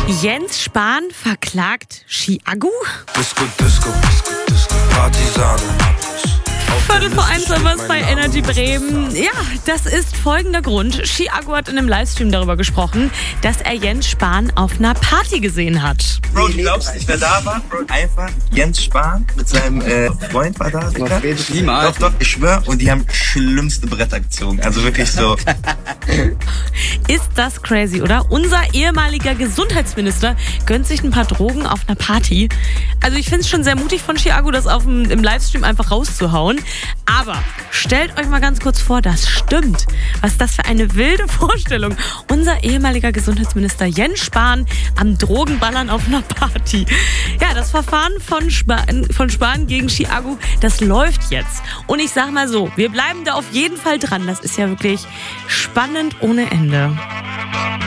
Jens Spahn verklagt Chiago? Disco, Disco, Disco, Disco, Partisane. 1:15 sind wir bei Energy Bremen. Ja, das ist folgender Grund. Chiago hat in einem Livestream darüber gesprochen, dass er Jens Spahn auf einer Party gesehen hat. Bro, du glaubst nicht, wer da war? Bro, einfach Jens Spahn mit seinem Freund war da. Niemals. Doch, ich schwör. Und die haben schlimmste Bretter gezogen. Also wirklich so. Ist das crazy, oder? Unser ehemaliger Gesundheitsminister gönnt sich ein paar Drogen auf einer Party. Also ich finde es schon sehr mutig von Chiago, das im Livestream einfach rauszuhauen. Aber stellt euch mal ganz kurz vor, das stimmt. Was ist das für eine wilde Vorstellung? Unser ehemaliger Gesundheitsminister Jens Spahn am Drogenballern auf einer Party. Ja, das Verfahren von Spahn gegen Chiago, das läuft jetzt. Und ich sag mal so, wir bleiben da auf jeden Fall dran. Das ist ja wirklich spannend ohne Ende.